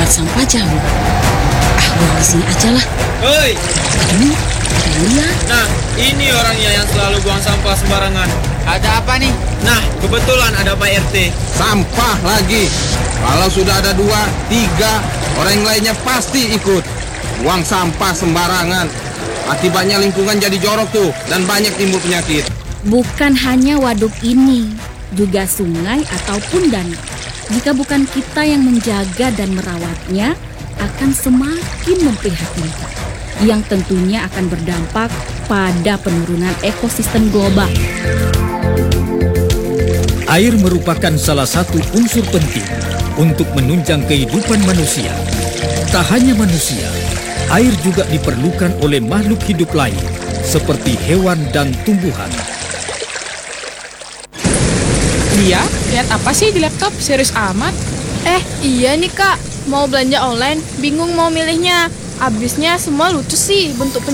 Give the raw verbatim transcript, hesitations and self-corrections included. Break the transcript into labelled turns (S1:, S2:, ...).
S1: tempat sampah jauh. Ah, buang di sini aja lah.
S2: Hei,
S1: Aduh, ada lihat.
S2: nah ini orangnya yang selalu buang sampah sembarangan.
S3: Ada apa nih?
S2: Nah, kebetulan ada Pak R T.
S4: Sampah lagi. Kalau sudah ada dua, tiga, orang yang lainnya pasti ikut. Buang sampah sembarangan. Akibatnya lingkungan jadi jorok tuh dan banyak timbul penyakit.
S5: Bukan hanya waduk ini, juga sungai ataupun danau. Jika bukan kita yang menjaga dan merawatnya, akan semakin memprihatinkan. Yang tentunya akan berdampak pada penurunan ekosistem global.
S6: Air merupakan salah satu unsur penting untuk menunjang kehidupan manusia. Tak hanya manusia, air juga diperlukan oleh makhluk hidup lain, seperti hewan dan tumbuhan.
S7: Dia, lihat apa sih di laptop? Serius amat?
S8: Eh, iya nih kak, mau belanja online, bingung mau milihnya. Abisnya semua lucu sih bentuk